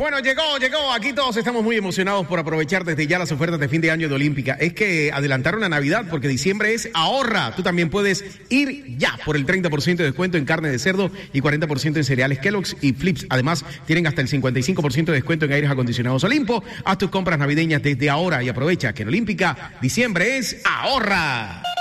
Bueno, llegó. Aquí todos estamos muy emocionados por aprovechar desde ya las ofertas de fin de año de Olímpica. Es que adelantaron la Navidad porque diciembre es ahorra. Tú también puedes ir ya por el 30% de descuento en carne de cerdo y 40% en cereales Kellogg's y Flips. Además, tienen hasta el 55% de descuento en aires acondicionados Olimpo. Haz tus compras navideñas desde ahora y aprovecha que en Olímpica diciembre es ahorra.